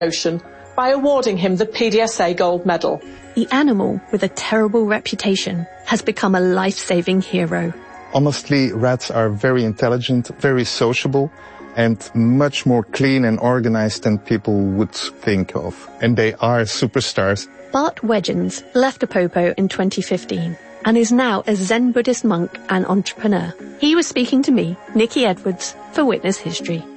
Ocean by awarding him the PDSA Gold Medal. The animal, with a terrible reputation, has become a life-saving hero. Honestly, rats are very intelligent, very sociable, and much more clean and organized than people would think of. And they are superstars. Bart Wedgens left Apopo in 2015 and is now a Zen Buddhist monk and entrepreneur. He was speaking to me, Nikki Edwards, for Witness History.